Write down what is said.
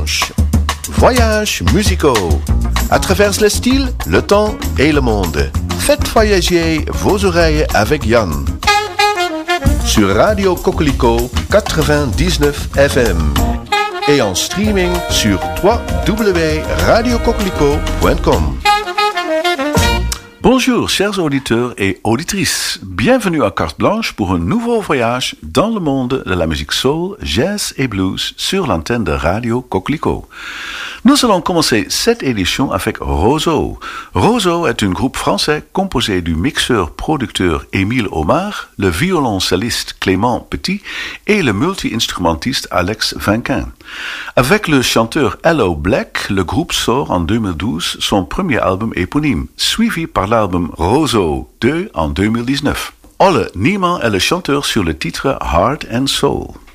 blanche. Voyages musicaux. À travers les styles, le temps et le monde. Faites voyager vos oreilles avec Yann. Sur Radio Coquelicot 99 FM. Et en streaming sur www.radiocoquelicot.com. Bonjour chers auditeurs et auditrices, bienvenue à Carte Blanche pour un nouveau voyage dans le monde de la musique soul, jazz et blues sur l'antenne de Radio Coquelicot. Nous allons commencer cette édition avec Roseau. Roseau est un groupe français composé du mixeur-producteur Émile Omar, le violoncelliste Clément Petit et le multi-instrumentiste Alex Vinquin. Avec le chanteur Hello Black, le groupe sort en 2012 son premier album éponyme, suivi par l'album Roseau 2 en 2019. Olle Niemann est le chanteur sur le titre Heart and Soul.